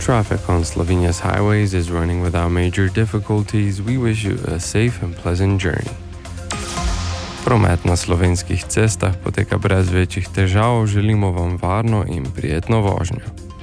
Traffic on Slovenia's highways is running without major difficulties. We wish you a safe and pleasant journey. Promet na slovenskih cestah poteka brez večjih težav, želimo vam varno in prijetno vožnjo.